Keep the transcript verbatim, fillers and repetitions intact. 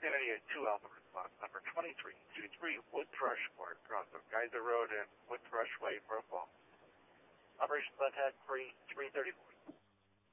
Kennedy at two Alpha response, number twenty-three two three Wood Thrush Court, cross of Geyser Road and Wood Thrush Way for a fall. Operation Sunset three three thirty-four.